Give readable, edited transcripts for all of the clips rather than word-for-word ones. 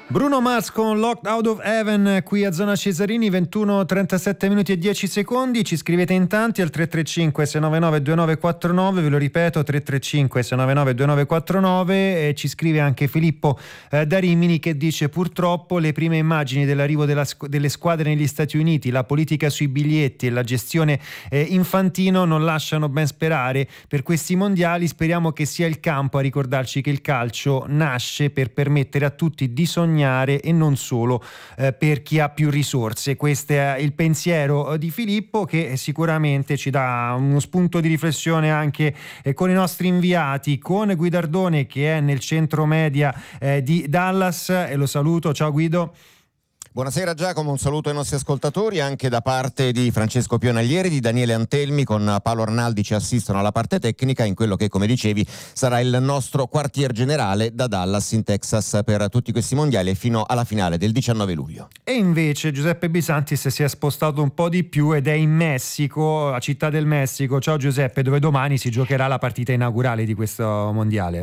Bruno Mars con Locked Out of Heaven qui a Zona Cesarini, 21:37 minuti e 10 secondi. Ci scrivete in tanti al 335 699 2949, ve lo ripeto 335 699 2949. E ci scrive anche Filippo da Rimini, che dice: purtroppo le prime immagini dell'arrivo delle squadre negli Stati Uniti, la politica sui biglietti e la gestione Infantino non lasciano ben sperare per questi mondiali. Speriamo che sia il campo a ricordarci che il calcio nasce per permettere a tutti di sognare e non solo per chi ha più risorse. Questo è il pensiero di Filippo, che sicuramente ci dà uno spunto di riflessione anche con i nostri inviati, con Guidardone che è nel centro media di Dallas, e lo saluto. Ciao Guido. Buonasera Giacomo, un saluto ai nostri ascoltatori anche da parte di Francesco Pionaglieri, di Daniele Antelmi, con Paolo Arnaldi ci assistono alla parte tecnica in quello che, come dicevi, sarà il nostro quartier generale da Dallas in Texas per tutti questi mondiali e fino alla finale del 19 luglio. E invece Giuseppe Bisantis si è spostato un po' di più ed è in Messico, a Città del Messico. Ciao Giuseppe, dove domani si giocherà la partita inaugurale di questo mondiale.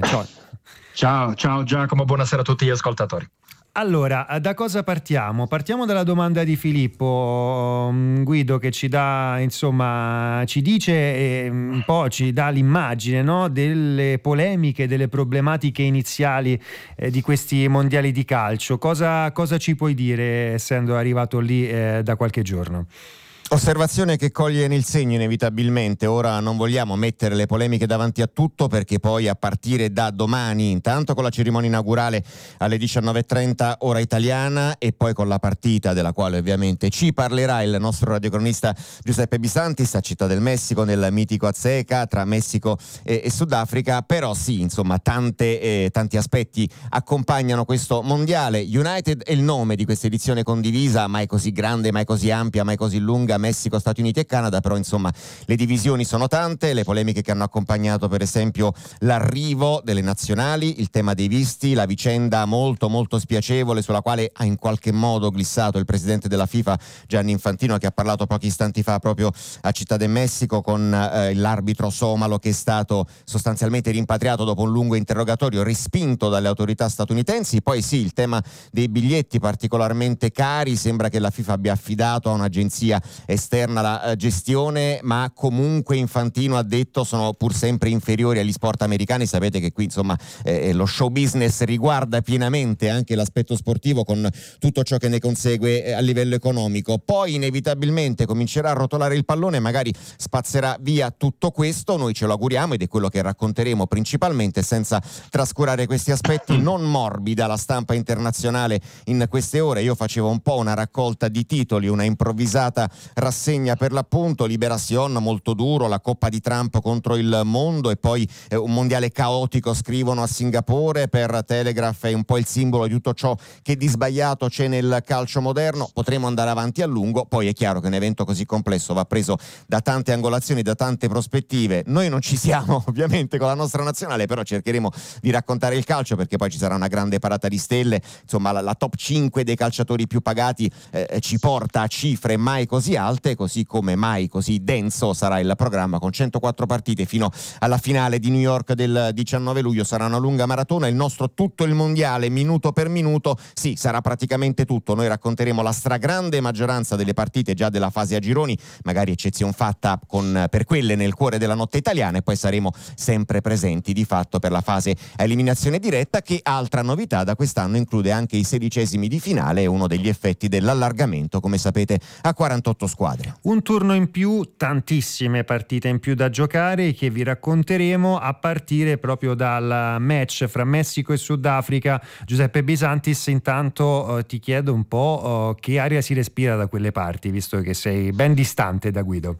Ciao Giacomo, buonasera a tutti gli ascoltatori. Allora, da cosa partiamo? Partiamo dalla domanda di Filippo, Guido, che ci dà, insomma, ci dice un po', ci dà l'immagine, no, delle polemiche, delle problematiche iniziali di questi mondiali di calcio. Cosa ci puoi dire, essendo arrivato lì da qualche giorno? Osservazione che coglie nel segno inevitabilmente. Ora non vogliamo mettere le polemiche davanti a tutto, perché poi a partire da domani, intanto con la cerimonia inaugurale alle 19:30 ora italiana e poi con la partita della quale ovviamente ci parlerà il nostro radiocronista Giuseppe Bisantis a Città del Messico, nel mitico Azteca, tra Messico e Sudafrica. Però sì, insomma, tanti aspetti accompagnano questo mondiale. United è il nome di questa edizione condivisa, mai così grande, mai così ampia, mai così lunga. Messico, Stati Uniti e Canada, però insomma le divisioni sono tante, le polemiche che hanno accompagnato per esempio l'arrivo delle nazionali, il tema dei visti, la vicenda molto molto spiacevole sulla quale ha in qualche modo glissato il presidente della FIFA Gianni Infantino, che ha parlato pochi istanti fa proprio a Città del Messico con l'arbitro somalo, che è stato sostanzialmente rimpatriato dopo un lungo interrogatorio, respinto dalle autorità statunitensi. Poi sì, il tema dei biglietti particolarmente cari, sembra che la FIFA abbia affidato a un'agenzia esterna la gestione, ma comunque Infantino ha detto sono pur sempre inferiori agli sport americani. Sapete che qui insomma lo show business riguarda pienamente anche l'aspetto sportivo, con tutto ciò che ne consegue a livello economico. Poi inevitabilmente comincerà a rotolare il pallone, magari spazzerà via tutto questo, noi ce lo auguriamo, ed è quello che racconteremo principalmente, senza trascurare questi aspetti. Non morbida la stampa internazionale in queste ore. Io facevo un po' una raccolta di titoli, una improvvisata rassegna per l'appunto. Liberación molto duro, la Coppa di Trump contro il mondo, e poi un mondiale caotico, scrivono a Singapore. Per Telegraph è un po' il simbolo di tutto ciò che di sbagliato c'è nel calcio moderno. Potremo andare avanti a lungo. Poi è chiaro che un evento così complesso va preso da tante angolazioni, da tante prospettive. Noi non ci siamo ovviamente con la nostra nazionale, però cercheremo di raccontare il calcio, perché poi ci sarà una grande parata di stelle. Insomma, la top 5 dei calciatori più pagati ci porta a cifre mai così alte, così come mai così denso sarà il programma, con 104 partite fino alla finale di New York del 19 luglio. Sarà una lunga maratona. Il nostro tutto il mondiale, minuto per minuto, sì, sarà praticamente tutto. Noi racconteremo la stragrande maggioranza delle partite già della fase a gironi, magari eccezion fatta per quelle nel cuore della notte italiana, e poi saremo sempre presenti di fatto per la fase a eliminazione diretta, che, altra novità da quest'anno, include anche i 16esimi di finale, e uno degli effetti dell'allargamento, come sapete, a 48 squadre. Un turno in più, tantissime partite in più da giocare, che vi racconteremo a partire proprio dal match fra Messico e Sudafrica. Giuseppe Bisantis, intanto ti chiedo un po' che aria si respira da quelle parti, visto che sei ben distante da Guido.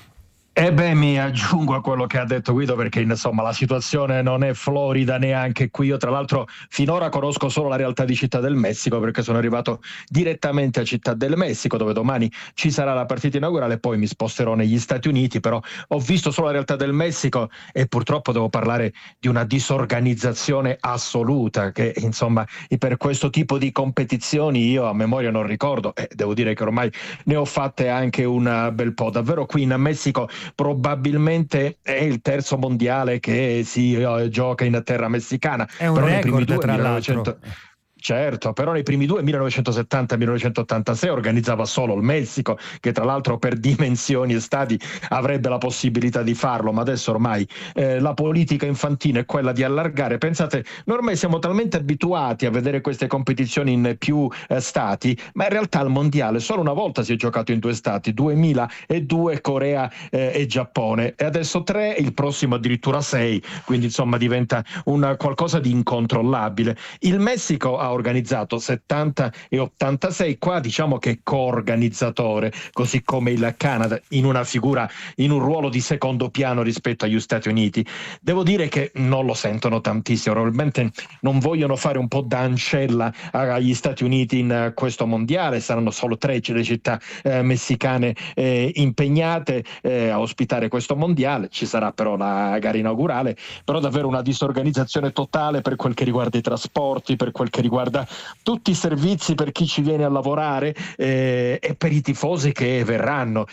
Mi aggiungo a quello che ha detto Guido, perché insomma la situazione non è florida neanche qui. Io tra l'altro finora conosco solo la realtà di Città del Messico, perché sono arrivato direttamente a Città del Messico, dove domani ci sarà la partita inaugurale, poi mi sposterò negli Stati Uniti. Però ho visto solo la realtà del Messico e purtroppo devo parlare di una disorganizzazione assoluta, che insomma per questo tipo di competizioni io a memoria non ricordo, e devo dire che ormai ne ho fatte anche un bel po'. Davvero qui in Messico probabilmente è il terzo mondiale che si gioca in terra messicana. È un però record, nei primi due, tra 1900... l'altro. Certo, però nei primi due, 1970 e 1986, organizzava solo il Messico, che tra l'altro per dimensioni e stadi avrebbe la possibilità di farlo, ma adesso ormai la politica infantile è quella di allargare. Pensate, noi ormai siamo talmente abituati a vedere queste competizioni in più stati, ma in realtà il mondiale solo una volta si è giocato in 2 stati, 2002 Corea e Giappone, e adesso 3, il prossimo addirittura 6, quindi insomma diventa qualcosa di incontrollabile. Il Messico ha organizzato 70 e 86, qua diciamo che è coorganizzatore, così come il Canada, in un ruolo di secondo piano rispetto agli Stati Uniti. Devo dire che non lo sentono tantissimo, probabilmente non vogliono fare un po' da ancella agli Stati Uniti in questo mondiale. Saranno solo 3 le città messicane impegnate a ospitare questo mondiale. Ci sarà però la gara inaugurale, però davvero una disorganizzazione totale per quel che riguarda i trasporti, per quel che riguarda tutti i servizi per chi ci viene a lavorare e per i tifosi che verranno.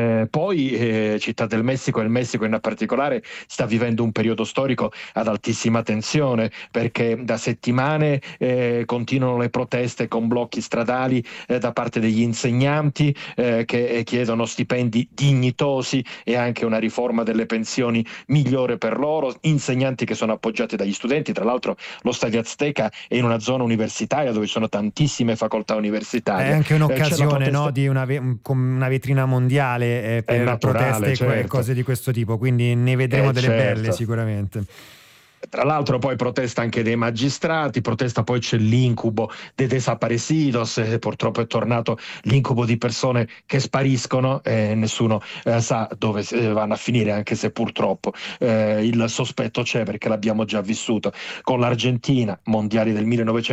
Poi Città del Messico, e il Messico in particolare, sta vivendo un periodo storico ad altissima tensione, perché da settimane continuano le proteste con blocchi stradali da parte degli insegnanti che chiedono stipendi dignitosi e anche una riforma delle pensioni migliore per loro, insegnanti che sono appoggiati dagli studenti. Tra l'altro lo Stadio Azteca è in una zona universitaria dove ci sono tantissime facoltà universitarie. È anche un'occasione, no, di una vetrina mondiale per naturale, proteste e certo. cose di questo tipo, quindi ne vedremo delle belle sicuramente. Tra l'altro poi protesta anche dei magistrati, protesta, poi c'è l'incubo dei desaparecidos, purtroppo è tornato l'incubo di persone che spariscono e nessuno sa dove vanno a finire, anche se purtroppo il sospetto c'è, perché l'abbiamo già vissuto con l'Argentina, mondiali del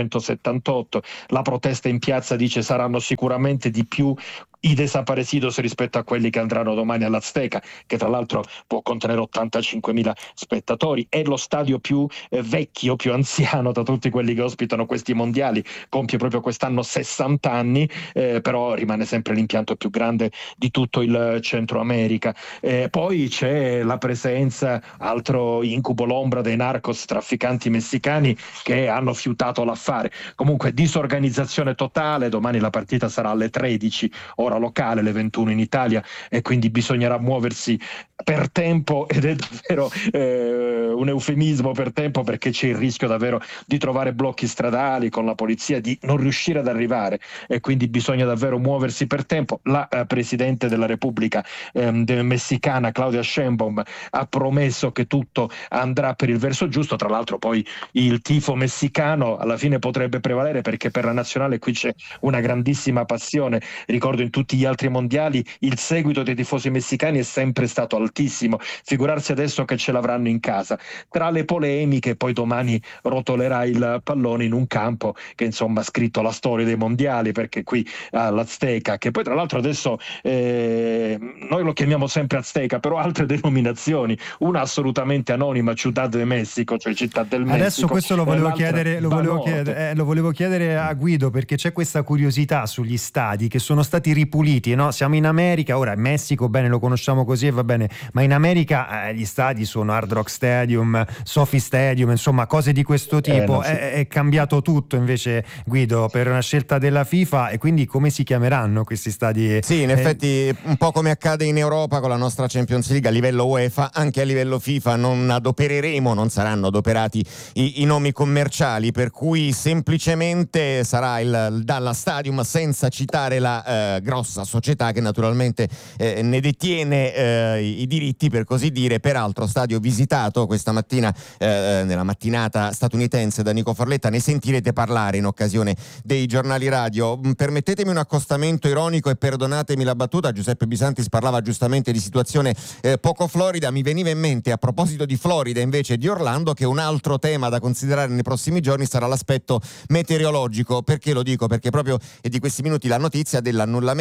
1978, la protesta in piazza dice saranno sicuramente di più i desaparecidos rispetto a quelli che andranno domani all'Azteca, che tra l'altro può contenere 85.000 spettatori, è lo stadio più vecchio, più anziano da tutti quelli che ospitano questi mondiali, compie proprio quest'anno 60 anni, però rimane sempre l'impianto più grande di tutto il Centro America. Poi c'è la presenza, altro incubo, l'ombra dei narcos, trafficanti messicani che hanno fiutato l'affare. Comunque disorganizzazione totale, domani la partita sarà alle 13 ora locale, le 21 in Italia, e quindi bisognerà muoversi per tempo, ed è davvero un eufemismo per tempo, perché c'è il rischio davvero di trovare blocchi stradali con la polizia, di non riuscire ad arrivare, e quindi bisogna davvero muoversi per tempo. La Presidente della Repubblica messicana, Claudia Sheinbaum, ha promesso che tutto andrà per il verso giusto. Tra l'altro poi il tifo messicano alla fine potrebbe prevalere, perché per la nazionale qui c'è una grandissima passione. Ricordo in tutti gli altri mondiali il seguito dei tifosi messicani è sempre stato altissimo, figurarsi adesso che ce l'avranno in casa. Tra le polemiche, poi domani rotolerà il pallone in un campo che insomma ha scritto la storia dei mondiali, perché qui all'Azteca, che poi tra l'altro adesso noi lo chiamiamo sempre Azteca, però altre denominazioni, una assolutamente anonima, Ciudad de México, cioè Città del Messico. Adesso questo lo volevo chiedere a Guido, perché c'è questa curiosità sugli stadi che sono stati ripuliti, no? Siamo in America, ora in Messico bene lo conosciamo così e va bene, ma in America gli stadi sono Hard Rock Stadium, SoFi Stadium, insomma cose di questo tipo. È cambiato tutto invece, Guido, per una scelta della FIFA, e quindi come si chiameranno questi stadi? Sì, in effetti un po' come accade in Europa con la nostra Champions League a livello UEFA, anche a livello FIFA non saranno adoperati i nomi commerciali, per cui semplicemente sarà il Dallas Stadium, senza citare la grossa società che naturalmente ne detiene i diritti, per così dire. Peraltro stadio visitato questa mattina nella mattinata statunitense da Nico Forletta, ne sentirete parlare in occasione dei giornali radio. Permettetemi un accostamento ironico e perdonatemi la battuta, Giuseppe Bisantis parlava giustamente di situazione poco florida, mi veniva in mente a proposito di Florida invece di Orlando che un altro tema da considerare nei prossimi giorni sarà l'aspetto meteorologico. Perché lo dico? Perché proprio è di questi minuti la notizia dell'annullamento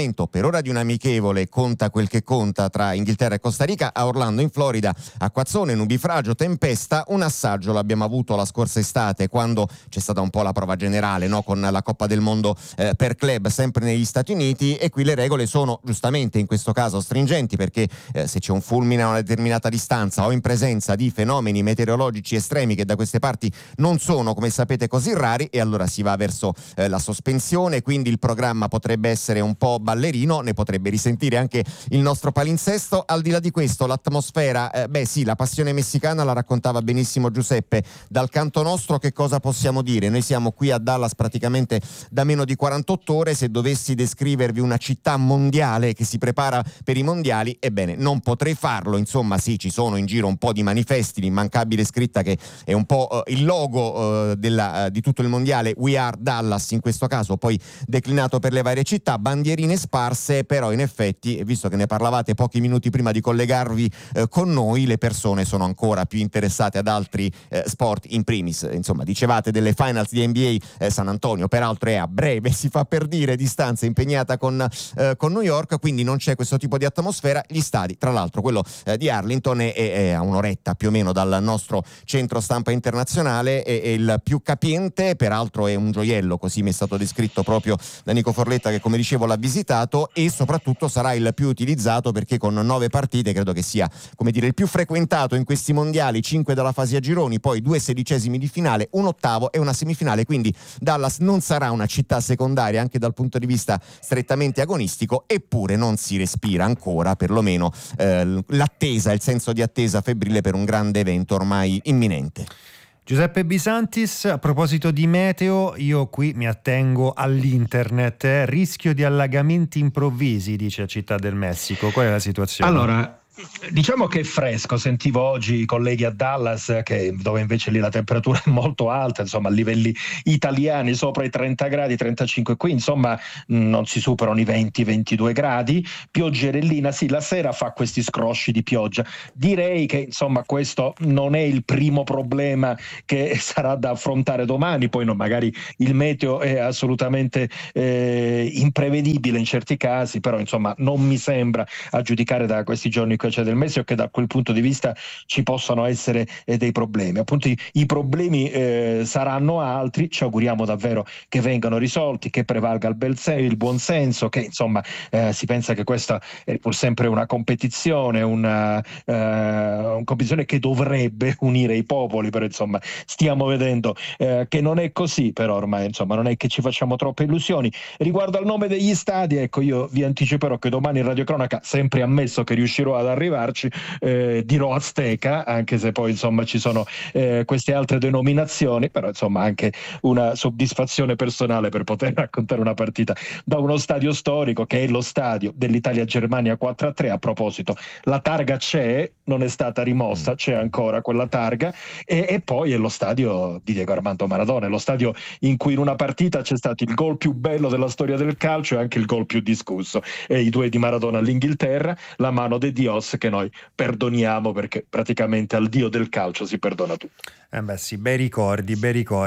appuntamento per ora di un amichevole, conta quel che conta, tra Inghilterra e Costa Rica a Orlando in Florida. Acquazzone, nubifragio, tempesta. Un assaggio l'abbiamo avuto la scorsa estate quando c'è stata un po' la prova generale, no? Con la Coppa del Mondo per club sempre negli Stati Uniti, e qui le regole sono giustamente in questo caso stringenti, perché se c'è un fulmine a una determinata distanza o in presenza di fenomeni meteorologici estremi che da queste parti non sono, come sapete, così rari, e allora si va verso la sospensione. Quindi il programma potrebbe essere un po' ballerino, ne potrebbe risentire anche il nostro palinsesto. Al di là di questo, l'atmosfera, la passione messicana la raccontava benissimo Giuseppe. Dal canto nostro che cosa possiamo dire? Noi siamo qui a Dallas praticamente da meno di 48 ore. Se dovessi descrivervi una città mondiale che si prepara per i mondiali, ebbene non potrei farlo. Insomma sì, ci sono in giro un po' di manifesti, l'immancabile scritta che è un po' il logo di tutto il mondiale, We Are Dallas in questo caso, poi declinato per le varie città, bandierine sparse. Però in effetti, visto che ne parlavate pochi minuti prima di collegarvi con noi, le persone sono ancora più interessate ad altri sport. In primis, insomma, dicevate delle finals di NBA, San Antonio peraltro è a breve, si fa per dire, distanza impegnata con New York, quindi non c'è questo tipo di atmosfera. Gli stadi, tra l'altro quello di Arlington è a un'oretta più o meno dal nostro centro stampa internazionale, è il più capiente, peraltro è un gioiello, così mi è stato descritto proprio da Nico Forletta, che come dicevo l'ha visitato, e soprattutto sarà il più utilizzato perché con 9 partite credo che sia, come dire, il più frequentato in questi mondiali, 5 dalla fase a gironi, poi 2 sedicesimi di finale, un ottavo e una semifinale. Quindi Dallas non sarà una città secondaria anche dal punto di vista strettamente agonistico, eppure non si respira ancora, perlomeno l'attesa, il senso di attesa febbrile per un grande evento ormai imminente. Giuseppe Bisantis, a proposito di meteo, io qui mi attengo all'internet, rischio di allagamenti improvvisi, dice a Città del Messico. Qual è la situazione? Allora, diciamo che è fresco. Sentivo oggi i colleghi a Dallas, dove invece lì la temperatura è molto alta, insomma a livelli italiani, sopra i 30 gradi, 35 qui, insomma non si superano i 20-22 gradi, pioggerellina, sì, la sera fa questi scrosci di pioggia. Direi che insomma questo non è il primo problema che sarà da affrontare domani, poi no, magari il meteo è assolutamente imprevedibile in certi casi, però insomma non mi sembra, a giudicare da questi giorni c'è del Messico, che da quel punto di vista ci possano essere dei problemi. Appunto i problemi saranno altri, ci auguriamo davvero che vengano risolti, che prevalga il buon senso, che insomma si pensa che questa è pur sempre una competizione, una competizione che dovrebbe unire i popoli, però insomma stiamo vedendo che non è così, però ormai insomma non è che ci facciamo troppe illusioni. Riguardo al nome degli stadi, ecco, io vi anticiperò che domani in radiocronaca, sempre ammesso che riuscirò ad arrivarci, dirò Azteca, anche se poi insomma ci sono queste altre denominazioni, però insomma anche una soddisfazione personale per poter raccontare una partita da uno stadio storico, che è lo stadio dell'Italia-Germania 4-3. A proposito, la targa c'è, non è stata rimossa, c'è ancora quella targa, e poi è lo stadio di Diego Armando Maradona, è lo stadio in cui in una partita c'è stato il gol più bello della storia del calcio e anche il gol più discusso, e i 2 di Maradona all'Inghilterra, la mano de Dios, che noi perdoniamo perché praticamente al dio del calcio si perdona tutto. Sì, bei ricordi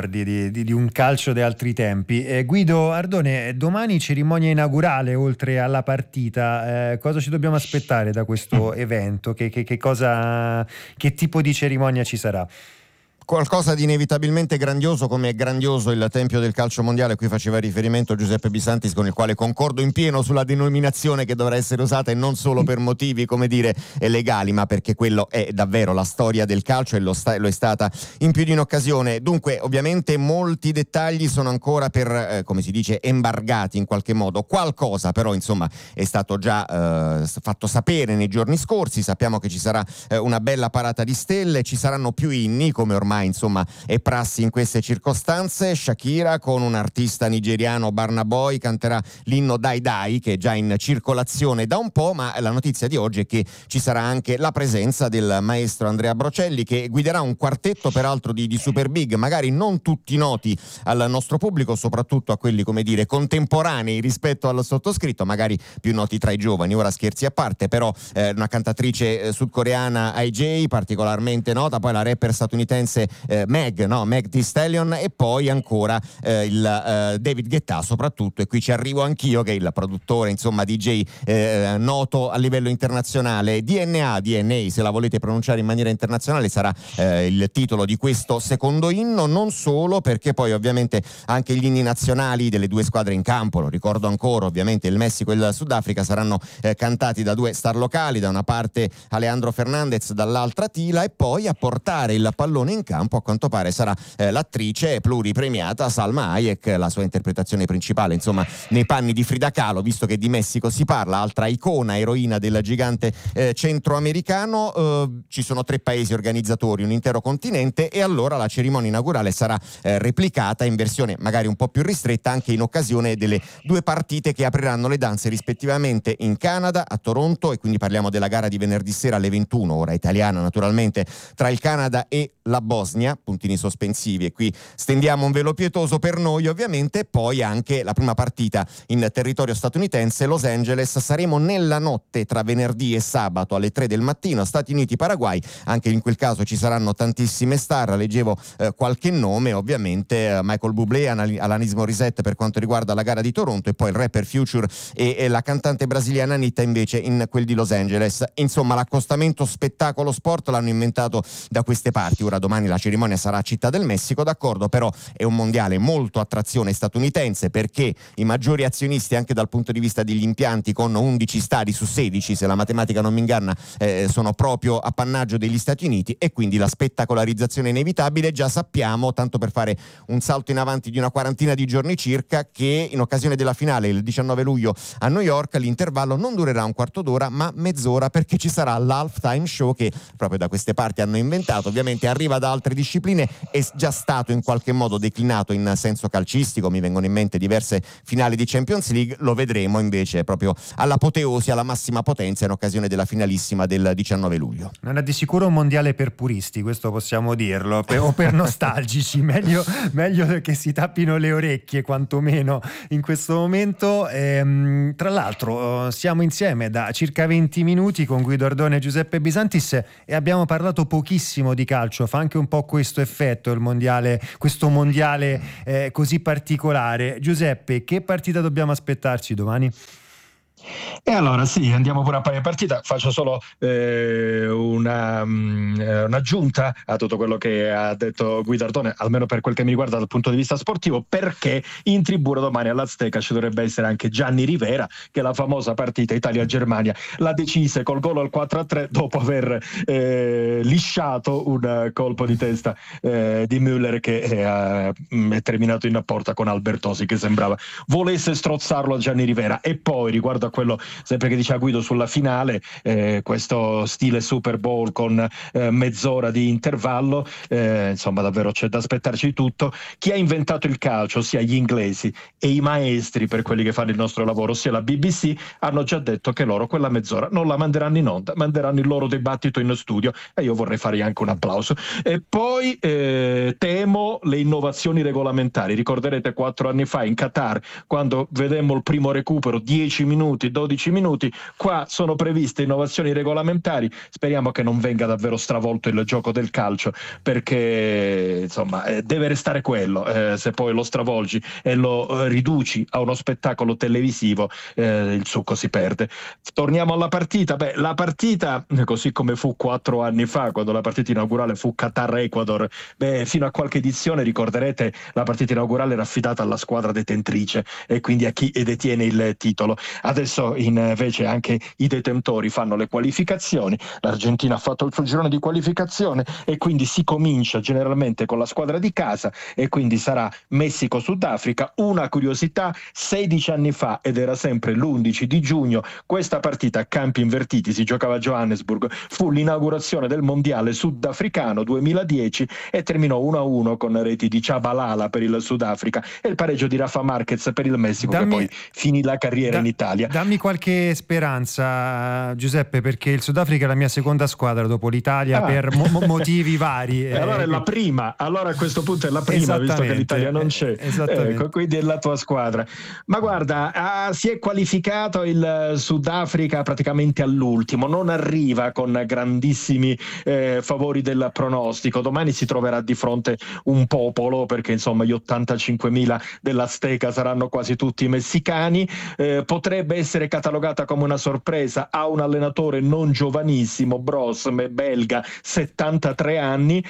di un calcio di altri tempi. Guido Ardone, domani cerimonia inaugurale oltre alla partita, cosa ci dobbiamo aspettare da questo evento? Che tipo di cerimonia ci sarà? Qualcosa di inevitabilmente grandioso, come è grandioso il Tempio del Calcio Mondiale. Qui faceva riferimento Giuseppe Bisantis, con il quale concordo in pieno sulla denominazione che dovrà essere usata, e non solo per motivi, come dire, legali, ma perché quello è davvero la storia del calcio e lo è stata in più di un'occasione. Dunque, ovviamente molti dettagli sono ancora per, come si dice, embargati in qualche modo. Qualcosa però insomma è stato già fatto sapere nei giorni scorsi. Sappiamo che ci sarà una bella parata di stelle, ci saranno più inni, come ormai insomma è prassi in queste circostanze. Shakira con un artista nigeriano, Burna Boy, canterà l'inno Dai Dai, che è già in circolazione da un po', ma la notizia di oggi è che ci sarà anche la presenza del maestro Andrea Brocelli, che guiderà un quartetto peraltro di super big, magari non tutti noti al nostro pubblico, soprattutto a quelli, come dire, contemporanei rispetto al sottoscritto, magari più noti tra i giovani. Ora scherzi a parte, però una cantatrice sudcoreana, IJ, particolarmente nota, poi la rapper statunitense Meg Thee Stallion, e poi ancora il David Guetta soprattutto, e qui ci arrivo anch'io, che è il produttore, insomma DJ noto a livello internazionale. DNA, se la volete pronunciare in maniera internazionale, sarà il titolo di questo secondo inno. Non solo, perché poi ovviamente anche gli inni nazionali delle due squadre in campo, lo ricordo ancora, ovviamente il Messico e il Sudafrica, saranno cantati da due star locali, da una parte Alejandro Fernandez, dall'altra Tila, e poi a portare il pallone in campo a quanto pare sarà l'attrice pluripremiata Salma Hayek, la sua interpretazione principale insomma nei panni di Frida Kahlo, visto che di Messico si parla, altra icona, eroina del gigante centroamericano. Ci sono 3 paesi organizzatori, un intero continente, e allora la cerimonia inaugurale sarà replicata in versione magari un po' più ristretta anche in occasione delle 2 partite che apriranno le danze rispettivamente in Canada, a Toronto, e quindi parliamo della gara di venerdì sera alle 21, ora italiana naturalmente, tra il Canada e la Bosnia, puntini sospensivi, e qui stendiamo un velo pietoso per noi ovviamente. Poi anche la prima partita in territorio statunitense, Los Angeles. Saremo nella notte tra venerdì e sabato alle 3 del mattino, Stati Uniti-Paraguay. Anche in quel caso ci saranno tantissime star, leggevo qualche nome, ovviamente Michael Bublé, Alanis Morissette per quanto riguarda la gara di Toronto, e poi il rapper Future e la cantante brasiliana Anitta invece in quel di Los Angeles. Insomma, l'accostamento spettacolo sport l'hanno inventato da queste parti. Ora domani la cerimonia sarà a Città del Messico, d'accordo, però è un mondiale molto a trazione statunitense, perché i maggiori azionisti anche dal punto di vista degli impianti, con 11 stadi su 16, se la matematica non mi inganna, sono proprio appannaggio degli Stati Uniti, e quindi la spettacolarizzazione è inevitabile. Già sappiamo, tanto per fare un salto in avanti di una quarantina di giorni circa, che in occasione della finale il 19 luglio a New York l'intervallo non durerà un quarto d'ora ma mezz'ora, perché ci sarà l'halftime show che proprio da queste parti hanno inventato. Ovviamente arriva da altre discipline, è già stato in qualche modo declinato in senso calcistico, mi vengono in mente diverse finali di Champions League, lo vedremo invece proprio all'apoteosi, alla massima potenza in occasione della finalissima del 19 luglio. Non è di sicuro un mondiale per puristi, questo possiamo dirlo, o per nostalgici, meglio che si tappino le orecchie quantomeno in questo momento. Tra l'altro siamo insieme da circa 20 minuti con Guido Ardone e Giuseppe Bisantis e abbiamo parlato pochissimo di calcio. Fa anche un po' questo effetto il mondiale, questo mondiale così particolare. Giuseppe, che partita dobbiamo aspettarci domani? E allora sì, andiamo pure a paio partita. Faccio solo un'aggiunta a tutto quello che ha detto Guido Ardone, almeno per quel che mi riguarda dal punto di vista sportivo, perché in tribuna domani all'Azteca ci dovrebbe essere anche Gianni Rivera, che la famosa partita Italia-Germania la decise col gol al 4-3 dopo aver lisciato un colpo di testa di Müller, che è terminato in porta con Albertosi, che sembrava volesse strozzarlo a Gianni Rivera. E poi riguardo a quello sempre che diceva Guido sulla finale, questo stile Super Bowl con mezz'ora di intervallo, insomma davvero c'è da aspettarci tutto. Chi ha inventato il calcio, sia gli inglesi e i maestri per quelli che fanno il nostro lavoro, sia la BBC, hanno già detto che loro quella mezz'ora non la manderanno in onda, manderanno il loro dibattito in studio, e io vorrei fare anche un applauso. E poi temo le innovazioni regolamentari. Ricorderete 4 anni fa in Qatar, quando vedemmo il primo recupero 10 minuti, 12 minuti, qua sono previste innovazioni regolamentari. Speriamo che non venga davvero stravolto il gioco del calcio, perché insomma deve restare quello. Se poi lo stravolgi e lo riduci a uno spettacolo televisivo, il succo si perde. Torniamo alla partita. La partita, così come fu 4 anni fa, quando la partita inaugurale fu Qatar-Ecuador, fino a qualche edizione, ricorderete, la partita inaugurale era affidata alla squadra detentrice e quindi a chi detiene il titolo. Adesso invece anche i detentori fanno le qualificazioni. L'Argentina ha fatto il suo girone di qualificazione e quindi si comincia generalmente con la squadra di casa, e quindi sarà Messico-Sudafrica. Una curiosità: 16 anni fa, ed era sempre l'11 di giugno, questa partita a campi invertiti, si giocava a Johannesburg, fu l'inaugurazione del mondiale sudafricano 2010 e terminò 1-1 con reti di Chabalala per il Sudafrica e il pareggio di Rafa Marquez per il Messico, che poi finì la carriera in Italia. Dammi qualche speranza, Giuseppe, perché il Sudafrica è la mia seconda squadra dopo l'Italia per motivi vari. Allora è la prima, allora a questo punto è la prima, visto che l'Italia non c'è. Ecco, quindi è la tua squadra. Ma guarda, si è qualificato il Sudafrica praticamente all'ultimo, non arriva con grandissimi favori del pronostico. Domani si troverà di fronte un popolo, perché insomma gli 85.000 dell'Azteca saranno quasi tutti messicani. Potrebbe essere catalogata come una sorpresa. Ha un allenatore non giovanissimo, Brosme, belga, 73 anni,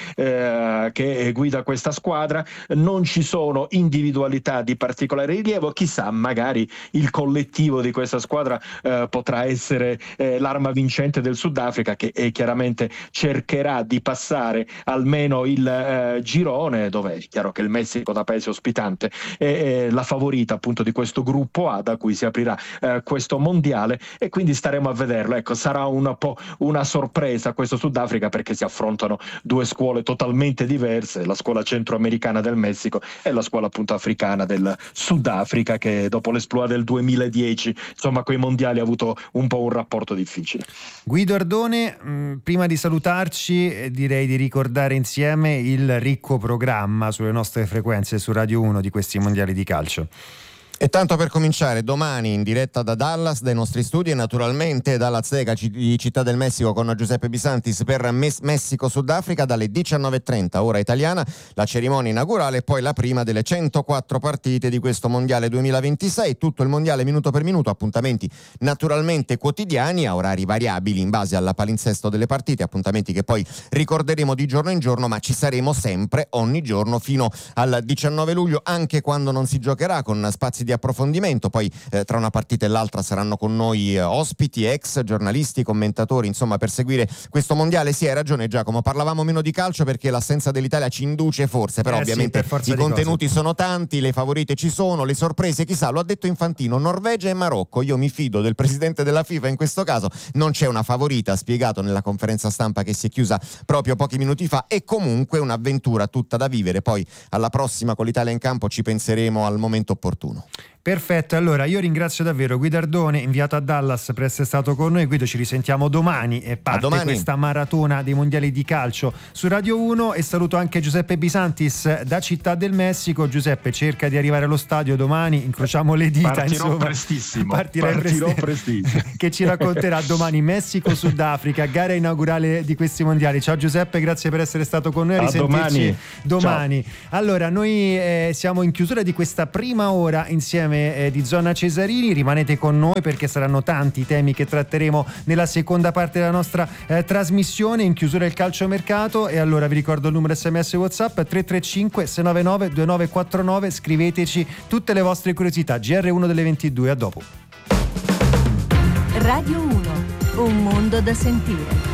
che guida questa squadra. Non ci sono individualità di particolare rilievo, chissà, magari il collettivo di questa squadra potrà essere l'arma vincente del Sudafrica, che chiaramente cercherà di passare almeno il girone, dove è chiaro che il Messico, da paese ospitante, è la favorita appunto di questo gruppo A da cui si aprirà questo mondiale, e quindi staremo a vederlo. Ecco, sarà un po' una sorpresa questo Sudafrica, perché si affrontano due scuole totalmente diverse, la scuola centroamericana del Messico e la scuola appunto africana del Sudafrica, che dopo l'esploit del 2010, insomma, coi mondiali ha avuto un po' un rapporto difficile. Guido Ardone, prima di salutarci direi di ricordare insieme il ricco programma sulle nostre frequenze su Radio 1 di questi mondiali di calcio. E tanto per cominciare, domani in diretta da Dallas, dai nostri studi, e naturalmente dall'Azteca di Città del Messico con Giuseppe Bisantis per Messico-Sudafrica dalle 19.30 ora italiana, la cerimonia inaugurale e poi la prima delle 104 partite di questo Mondiale 2026, tutto il Mondiale minuto per minuto, appuntamenti naturalmente quotidiani a orari variabili in base alla palinsesto delle partite, appuntamenti che poi ricorderemo di giorno in giorno, ma ci saremo sempre ogni giorno fino al 19 luglio, anche quando non si giocherà, con spazi di approfondimento. Poi tra una partita e l'altra saranno con noi ospiti, ex giornalisti, commentatori, insomma, per seguire questo mondiale. Sì, hai ragione Giacomo, parlavamo meno di calcio perché l'assenza dell'Italia ci induce forse, però ovviamente i contenuti sono tanti, le favorite ci sono, le sorprese chissà, lo ha detto Infantino, Norvegia e Marocco. Io mi fido del presidente della FIFA in questo caso, non c'è una favorita, spiegato nella conferenza stampa che si è chiusa proprio pochi minuti fa, e comunque un'avventura tutta da vivere. Poi alla prossima con l'Italia in campo ci penseremo al momento opportuno. Perfetto, allora io ringrazio davvero Guido Ardone, inviato a Dallas, per essere stato con noi. Guido, ci risentiamo domani e parte questa maratona dei mondiali di calcio su Radio 1, e saluto anche Giuseppe Bisantis da Città del Messico. Giuseppe, cerca di arrivare allo stadio domani, incrociamo le dita. Partirò prestissimo. Che ci racconterà domani Messico-Sudafrica, gara inaugurale di questi mondiali. Ciao Giuseppe, grazie per essere stato con noi, risentirci domani. Allora, noi siamo in chiusura di questa prima ora insieme di Zona Cesarini. Rimanete con noi perché saranno tanti i temi che tratteremo nella seconda parte della nostra trasmissione. In chiusura il calciomercato, e allora vi ricordo il numero SMS WhatsApp 335 699 2949. Scriveteci tutte le vostre curiosità. GR1 delle 22, a dopo. Radio 1, un mondo da sentire.